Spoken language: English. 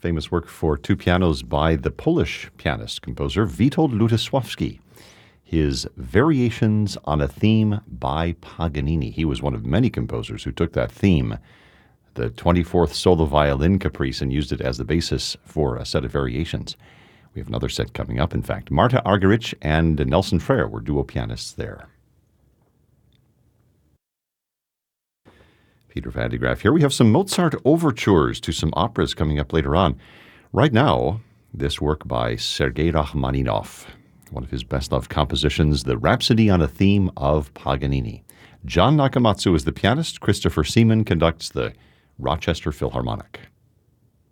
famous work for two pianos by the Polish pianist-composer Witold Lutosławski. His Variations on a Theme by Paganini. He was one of many composers who took that theme, the 24th solo violin caprice, and used it as the basis for a set of variations. We have another set coming up, in fact. Marta Argerich and Nelson Frere were duo pianists there. Peter Van de Graaff here. We have some Mozart overtures to some operas coming up later on. Right now, this work by Sergei Rachmaninoff, one of his best-loved compositions, the Rhapsody on a Theme of Paganini. John Nakamatsu is the pianist. Christopher Seaman conducts the Rochester Philharmonic.